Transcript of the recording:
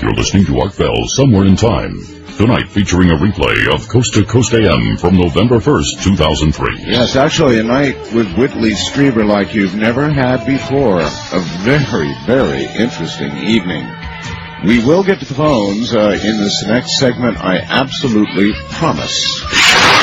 You're listening to Art Bell Somewhere in Time. Tonight featuring a replay of Coast to Coast AM from November 1st, 2003. Yes, actually a night with Whitley Strieber like you've never had before. A very, very interesting evening. We will get to the phones in this next segment, I absolutely promise.